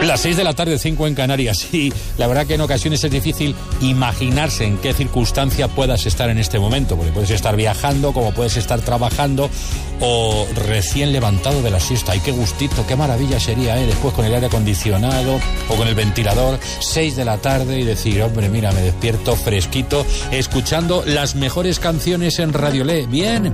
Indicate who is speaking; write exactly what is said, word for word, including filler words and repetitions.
Speaker 1: Las seis de la tarde, cinco en Canarias. Y la verdad que en ocasiones es difícil imaginarse en qué circunstancia puedas estar en este momento, porque puedes estar viajando, como puedes estar trabajando o recién levantado de la siesta. Ay, qué gustito, qué maravilla sería, ¿eh? Después con el aire acondicionado o con el ventilador, seis de la tarde y decir, hombre, mira, me despierto fresquito, escuchando las mejores canciones en Radio Le. Bien.